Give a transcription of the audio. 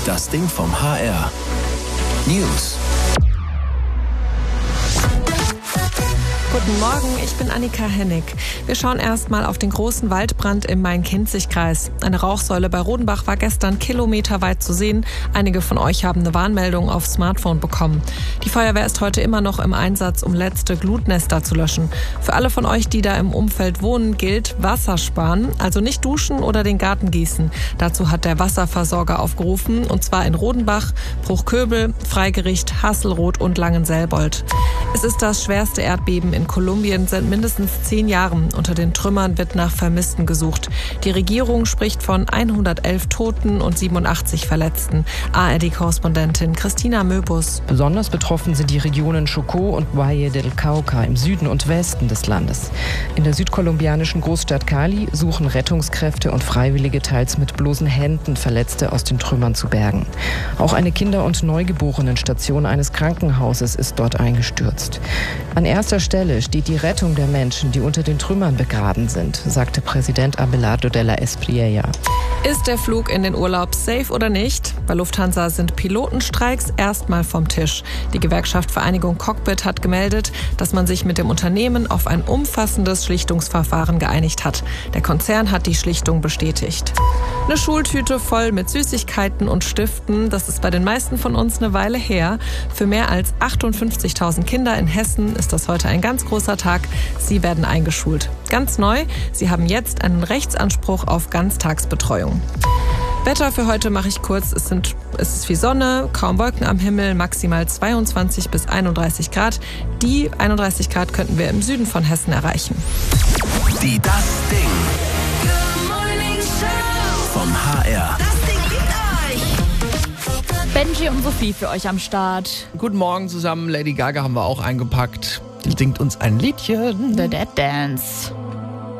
Das Ding vom HR. News. Guten Morgen, ich bin Annika Hennig. Wir schauen erstmal auf den großen Waldbrand im Main-Kinzig-Kreis. Eine Rauchsäule bei Rodenbach war gestern kilometerweit zu sehen. Einige von euch haben eine Warnmeldung aufs Smartphone bekommen. Die Feuerwehr ist heute immer noch im Einsatz, um letzte Glutnester zu löschen. Für alle von euch, die da im Umfeld wohnen, gilt Wasser sparen, also nicht duschen oder den Garten gießen. Dazu hat der Wasserversorger aufgerufen, und zwar in Rodenbach, Bruchköbel, Freigericht, Hasselroth und Langenselbold. Es ist das schwerste Erdbeben in Kolumbien seit mindestens 10 Jahren. Unter den Trümmern wird nach Vermissten gesucht. Die Regierung spricht von 111 Toten und 87 Verletzten. ARD-Korrespondentin Christina Möbus. Besonders betroffen sind die Regionen Chocó und Valle del Cauca im Süden und Westen des Landes. In der südkolumbianischen Großstadt Cali suchen Rettungskräfte und Freiwillige teils mit bloßen Händen Verletzte aus den Trümmern zu bergen. Auch eine Kinder- und Neugeborenenstation eines Krankenhauses ist dort eingestürzt. An erster Stelle steht die Rettung der Menschen, die unter den Trümmern begraben sind, sagte Präsident Abelardo de la Espriella. Ist der Flug in den Urlaub safe oder nicht? Bei Lufthansa sind Pilotenstreiks erstmal vom Tisch. Die Gewerkschaft Vereinigung Cockpit hat gemeldet, dass man sich mit dem Unternehmen auf ein umfassendes Schlichtungsverfahren geeinigt hat. Der Konzern hat die Schlichtung bestätigt. Eine Schultüte voll mit Süßigkeiten und Stiften, das ist bei den meisten von uns eine Weile her. Für mehr als 58.000 Kinder in Hessen ist das heute ein ganz großer Tag. Sie werden eingeschult. Ganz neu, sie haben jetzt einen Rechtsanspruch auf Ganztagsbetreuung. Wetter für heute mache ich kurz. Es ist viel Sonne, kaum Wolken am Himmel, maximal 22 bis 31 Grad. Die 31 Grad könnten wir im Süden von Hessen erreichen. Die Das Ding vom HR. Das Ding liebt euch. Benji und Sophie für euch am Start. Guten Morgen zusammen. Lady Gaga haben wir auch eingepackt. Die singt uns ein Liedchen. The Dead Dance.